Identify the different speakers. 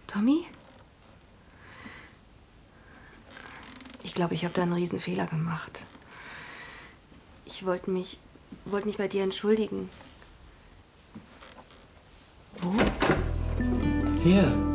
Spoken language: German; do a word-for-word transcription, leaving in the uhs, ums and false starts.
Speaker 1: Tommy? Ich glaube, ich habe da einen Riesenfehler gemacht. Ich wollte mich, wollte mich bei dir entschuldigen. Wo?
Speaker 2: Hier.